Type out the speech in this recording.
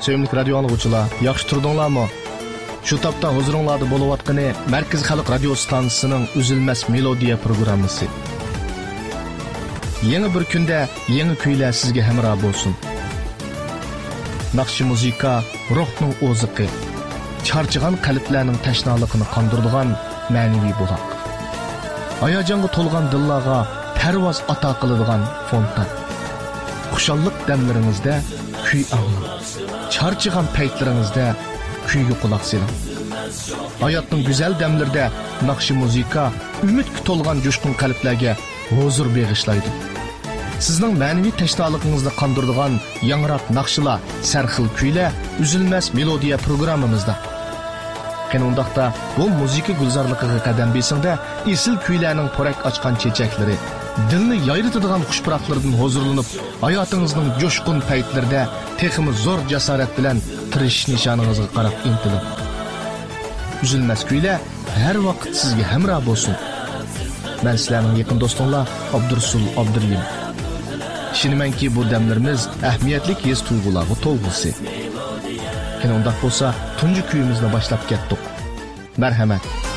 Sevimli radio anlıqçılar, yaxşı turdinglarmi? Şu tapda huzuringlarda bo'layotgani Markaz Xalq radio stansiyasining Üzülmez Melodiya programmasi. Yeni bir kunda yeni kuylar sizga hamroh bo'lsin. Naqshi muzika ruhning o'ziqi, charchigan qalblarning tashnaligini qondiradigan ma'naviy buloq. Hayajonga to'lgan dillarga parvoz ato qiladigan fontan. Xushalliq damlaringizda kuy anglang. Charchigan paytlaringizda kuyga quloq soling. Hayotning go'zal damlarida naqshi muzika umidga to'lgan jo'shqin qalblarga huzur bag'ishlaydi. Sizning ma'naviy tashnoligingizni qondiradigan yangroq naqshlar, sarxil kuylar Üzülmez Melodiya programmamizda. Qanundaqda bu muzika gulzorligiga qadam besingda esil kuylarning porak ochgan chechaklari, dilni yayritadigan xushpuroqlardan huzurlanib, hayotingizning jo'shqin paytlarida texmi zo'r jasorat bilan tirishish nishoningizga qarab intilib. Üzülmez kuylar har vaqt sizga hamroh bo'lsin. Men sizlarning yaqin do'stinglar Abdursul Abduriyim. Ishonamanki bu damlarimiz ahamiyatli his tuyg'ularga to'lg'isi. Qanday bo'lsa, tunji kuyimizni boshlab ketdik. Marhamat.